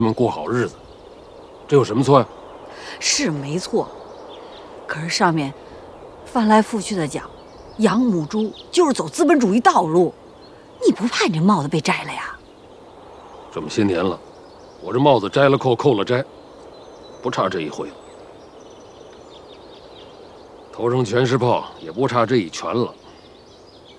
们过好日子，这有什么错呀？ 是没错，可是上面翻来覆去的讲，养母猪就是走资本主义道路，你不怕你这帽子被摘了呀？ 这么些年了，我这帽子摘了扣，扣了摘，不差这一回了。头上全是炮，也不差这一拳了。